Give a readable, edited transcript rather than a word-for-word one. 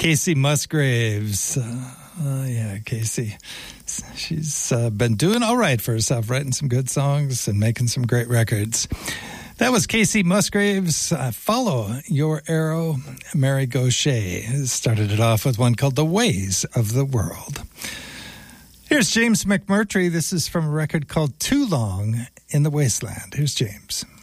Kacey Musgraves. Yeah, Kacey. She's been doing all right for herself, writing some good songs and making some great records. That was Kacey Musgraves. Follow Your Arrow. Mary Gauthier started it off with one called The Ways of the World. Here's James McMurtry. This is from a record called Too Long in the Wasteland. Here's James.